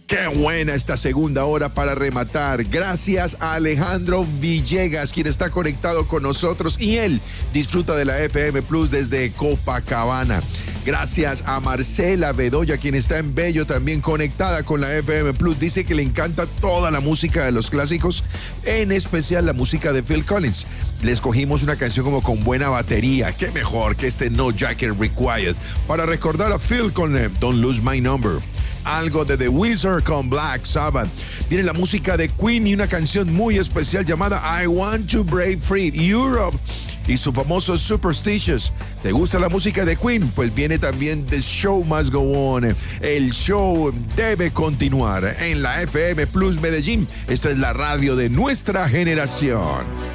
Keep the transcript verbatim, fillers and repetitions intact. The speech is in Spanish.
Qué buena esta segunda hora para rematar. Gracias a Alejandro Villegas, quien está conectado con nosotros y él disfruta de la F M Plus desde Copacabana. Gracias a Marcela Bedoya, quien está en Bello también conectada con la F M Plus. Dice que le encanta toda la música de los clásicos, en especial la música de Phil Collins. Le escogimos una canción como con buena batería. Qué mejor que este No Jacket Required para recordar a Phil con eh, Don't Lose My Number. Algo de The Wizard con Black Sabbath. Viene la música de Queen y una canción muy especial llamada I Want to Break Free, Europe, y su famoso Superstitious. ¿Te gusta la música de Queen? Pues viene también The Show Must Go On. El show debe continuar en la F M Plus Medellín. Esta es la radio de nuestra generación.